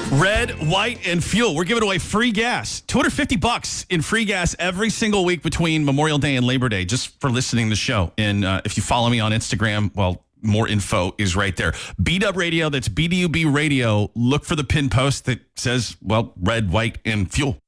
Red, white, and fuel. We're giving away free gas. $250 in free gas every single week between Memorial Day and Labor Day, just for listening to the show. And if you follow me on Instagram, well, more info is right there. B-Dub Radio, that's BDUB Radio. Look for the pin post that says, well, red, white, and fuel.